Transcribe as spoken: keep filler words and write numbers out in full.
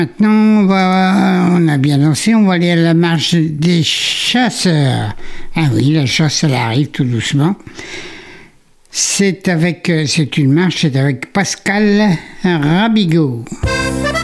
Maintenant, on, va, on a bien dansé, on va aller à la marche des chasseurs. Ah oui, la chasse, elle arrive tout doucement. C'est avec, c'est une marche, c'est avec Pascal Rabigot.